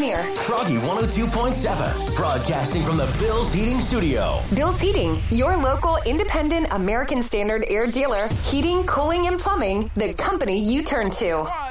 Pioneer. Froggy 102.7, broadcasting from the Bill's Heating Studio. Bill's Heating, your local independent American Standard air dealer. Heating, cooling, and plumbing, the company you turn to.